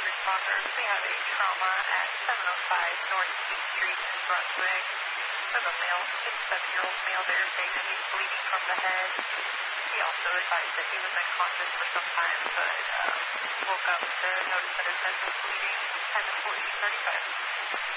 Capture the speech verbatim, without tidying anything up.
responders. We have a trauma at seven oh five North King Street in Brunswick. We have a male, fifty-seven-year-old male there saying that he's bleeding from the head. He also advised that he was unconscious for some time, but uh, woke up to notice that his head was bleeding. ten to fourteen thirty-five.